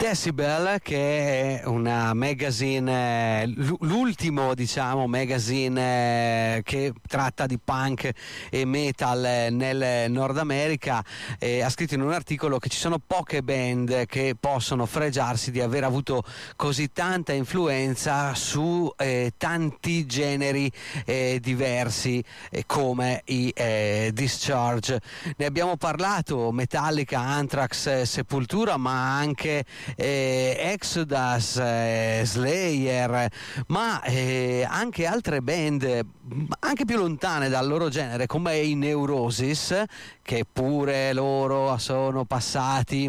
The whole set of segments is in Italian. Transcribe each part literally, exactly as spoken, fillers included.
Decibel, che è una magazine, eh, l'ultimo diciamo magazine eh, che tratta di punk e metal eh, nel Nord America, eh, ha scritto in un articolo che ci sono poche band che possono fregiarsi di aver avuto così tanta influenza su eh, tanti generi eh, diversi eh, come i eh, Discharge. Ne abbiamo parlato: Metallica, Anthrax, eh, Sepultura, ma anche eh, Exodus, eh, Slayer, ma eh, anche altre band anche più lontane dal loro genere come i Neurosis, che pure loro sono passati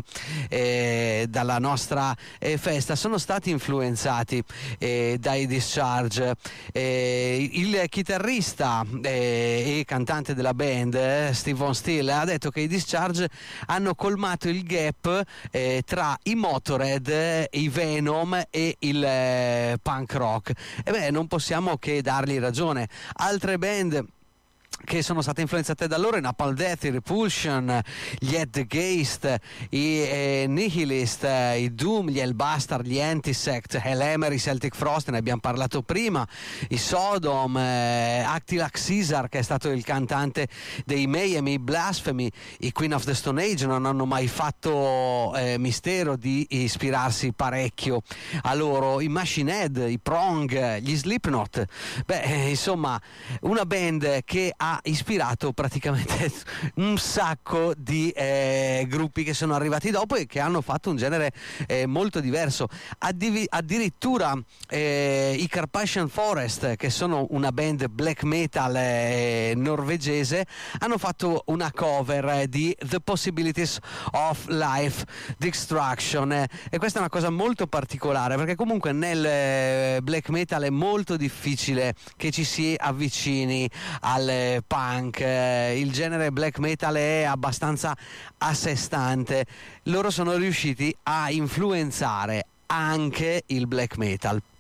eh, dalla nostra eh, festa, sono stati influenzati eh, dai Discharge. Eh, il chitarrista eh, e cantante della band eh, Steve Von Still ha detto che i Discharge hanno colmato il gap eh, tra i Motorhead, i Venom e il eh, punk rock. E beh, non possiamo che dargli ragione. Altre band che sono state influenzate da loro: i Napalm Death, i Repulsion, gli At the Geist, i eh, Nihilist, eh, i Doom, gli Hellbastard, gli Antisect, Hellhammer, i Celtic Frost, ne abbiamo parlato prima, i Sodom, eh, Actilac Caesar, che è stato il cantante dei Mayhem, i Blasphemy, i Queen of the Stone Age non hanno mai fatto eh, mistero di ispirarsi parecchio a loro, i Machine Head, i Prong, gli Slipknot. Beh, eh, insomma, una band che ha ispirato praticamente un sacco di eh, gruppi che sono arrivati dopo e che hanno fatto un genere eh, molto diverso. Addiv- addirittura eh, i Carpathian Forest, che sono una band black metal eh, norvegese, hanno fatto una cover eh, di The Possibilities of Life Destruction, eh, e questa è una cosa molto particolare, perché comunque nel eh, black metal è molto difficile che ci si avvicini al punk. Eh, il genere black metal è abbastanza a sé stante. Loro sono riusciti a influenzare anche il black metal.